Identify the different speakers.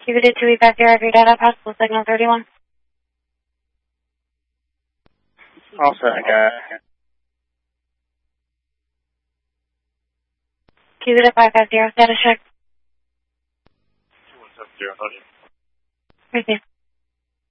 Speaker 1: Cuba to 250, have your data possible signal 31.
Speaker 2: All set, guy.
Speaker 1: Cuba to 550, status check.
Speaker 2: 270,
Speaker 1: Right there.